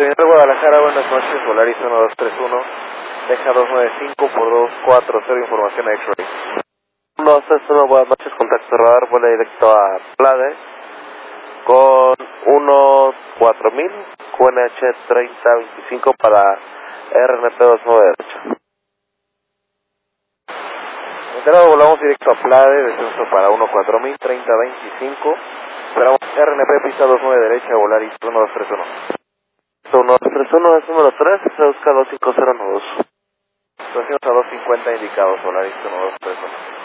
Señor Guadalajara, buenas noches, Volaris 1231, deja 295 por 240, información a X-Ray. 1231, buenas noches, contacto radar, vuela directo a Plade, con 14000, QNH 3025 para RNP 29 Entrado, volamos directo a Plade, descenso para 14000, 3025, esperamos RNP pista 29 derecha, Volaris 1231. 1231 es número 3, se busca 25092. 250 indicados, Volaris 1231.